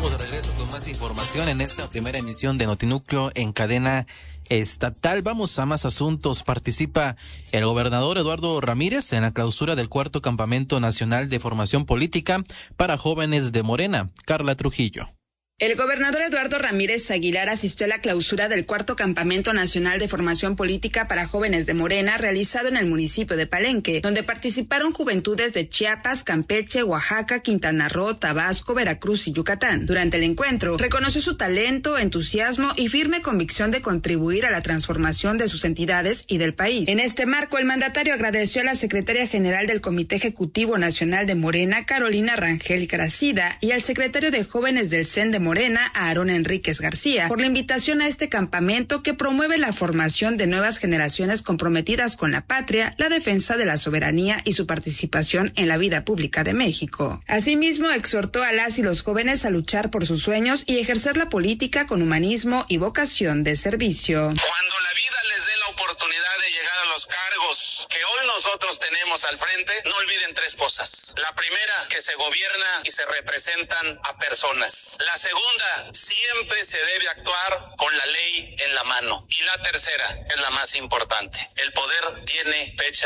Estamos de regreso con más información en esta primera emisión de Notinúcleo en cadena estatal. Vamos a más asuntos. Participa el gobernador Eduardo Ramírez en la clausura del 4º Campamento Nacional de Formación Política para Jóvenes de Morena. Carla Trujillo. El gobernador Eduardo Ramírez Aguilar asistió a la clausura del 4º Campamento Nacional de Formación Política para Jóvenes de Morena, realizado en el municipio de Palenque, donde participaron juventudes de Chiapas, Campeche, Oaxaca, Quintana Roo, Tabasco, Veracruz y Yucatán. Durante el encuentro, reconoció su talento, entusiasmo y firme convicción de contribuir a la transformación de sus entidades y del país. En este marco, el mandatario agradeció a la secretaria general del Comité Ejecutivo Nacional de Morena, Carolina Rangel Gracida, y al secretario de Jóvenes del CEN de Morena, a Aarón Enríquez García, por la invitación a este campamento que promueve la formación de nuevas generaciones comprometidas con la patria, la defensa de la soberanía y su participación en la vida pública de México. Asimismo, exhortó a las y los jóvenes a luchar por sus sueños y ejercer la política con humanismo y vocación de servicio. Cuando la vida les dé la oportunidad de llegar a los cargos que hoy nosotros tenemos al frente, no olviden 3 cosas. La primera, que se gobierna y se representan a personas. La segunda, siempre se debe actuar con la ley en la mano. Y la tercera es la más importante. El poder tiene fecha